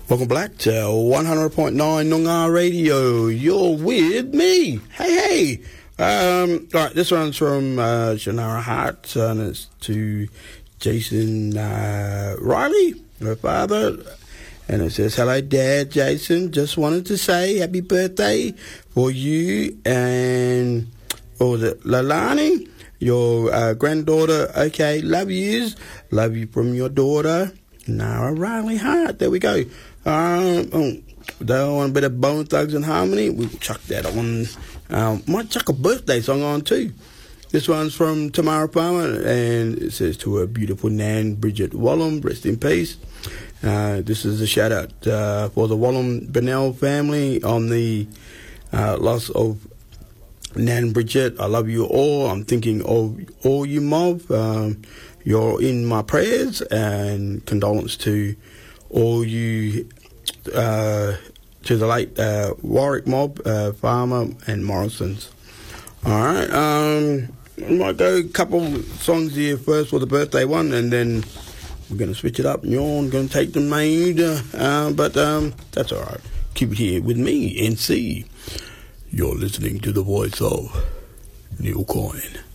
Welcome back to 100.9 Noongar Radio. You're with me. Hey. All right, this one's from Shannara Hart, and it's to Jason Riley, her father. And it says, hello, Dad, Jason. Just wanted to say happy birthday for you and, what was it, Lalani, your granddaughter. Okay, love yous. Love you from your daughter, Nara Riley Hart. There we go. They want a bit of Bone Thugs and Harmony. We'll chuck that on. Might chuck a birthday song on too. This one's from Tamara Palmer, and it says to her beautiful Nan Bridget Wallum, rest in peace. This is a shout out for the Wallum Bennell family on the loss of Nan Bridget. I love you all. I'm thinking of all you mob. You're in my prayers, and condolence to all you, to the late Warwick mob, Farmer and Morrison's. Alright, I might go a couple songs here first for the birthday one, and then we're going to switch it up, and you're going to take the maid, but that's alright. Keep it here with me, NC. You're listening to the voice of Neil Coyne.